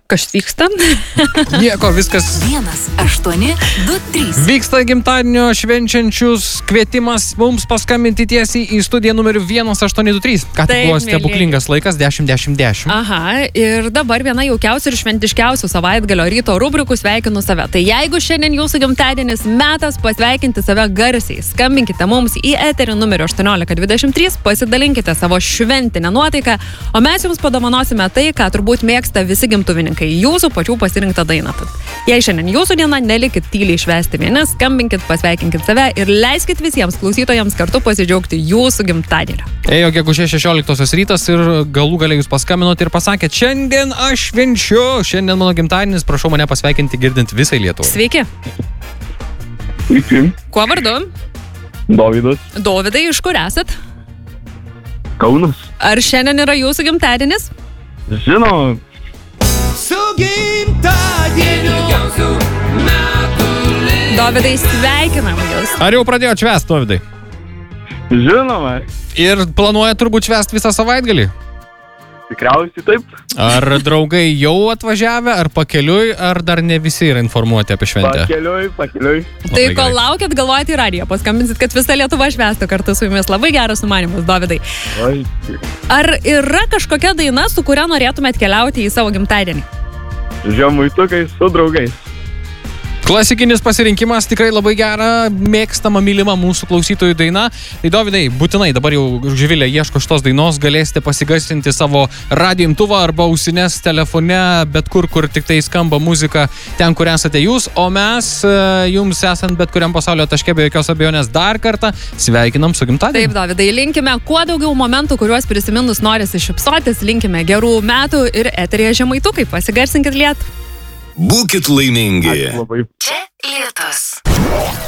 Kas vyksta? Nieko, viskas. 1823. Vyksta gimtadienio švenčiančius kvietimas mums paskambinti tiesiai į studiją numeriu 1823. Ką tik buvo stebuklingas laikas 10-10-10. Aha, ir dabar viena jaukiausių ir šventiškiausių savaitgalio ryto rubrikų sveikinu save. Tai jeigu šiandien jūsų gimtadienis, metas pasveikinti save garsiai. Skambinkite mums į eterį numeriu 1823, pasidalinkite savo šventinę nuotaiką, o mes jums padovanosime tai, ką turbūt mėgsta visi gimtuvininkai. Jūsų pačių pasirinktą dainą. Jei šiandien jūsų diena, nelikit tyliai švęsti vieni, skambinkit, pasveikinkit save ir leiskit visiems klausytojams kartu pasidžiaugti jūsų gimtadienio. Ėjo gegužės 16 rytas ir galų gale jūs paskambinot ir pasakėt, šiandien aš švenčiu, šiandien mano gimtadienis, prašau mane pasveikinti girdint visai Lietuvai. Sveiki. Sveiki. Kuo vardu? Dovydas. Dovydai, iš kur esat? Kaunas. Ar šiandien yra jūsų gimtadienis? Žinoma. Su gimtadieniu Dovydai, sveikinam jūs. Ar jau pradėjo švęst, Dovydai? Žinoma. Ir planuoja turbūt švęst visą savaitgalį? Tikriausiai taip. Ar draugai jau atvažiavę, ar pakeliui, ar dar ne visi yra informuoti apie šventę? Pakeliui. Tai kol laukiat, galvojat į radiją, paskambinsit, kad visa Lietuva švęstų kartu su jumis. Labai geras sumanymas, Dovydai. Oi. Ar yra kažkokia daina, su kuria norėtumėt keliauti į savo gimtadienį? Žemuitukai su draugais. Klasikinis pasirinkimas, tikrai labai gera, mėgstama, mylima mūsų klausytojų daina. Tai Dovydai, būtinai dabar jau Živilė ieško šitos dainos, galėsite pasigarsinti savo radijo imtuvą arba ausines telefone, bet kur tik tai skamba muzika, ten, kur esate jūs, o mes jums esant bet kuriam pasaulio taške be jokios abejonės dar kartą sveikinam su gimtadieniu. Taip, Dovydai, linkime kuo daugiau momentų, kuriuos prisiminus norisi šypsotis, linkime gerų metų ir eteryje žemaitukai, pasigarsinkit Lietuvą. Būkit laimingi. Ačiū labai. Čia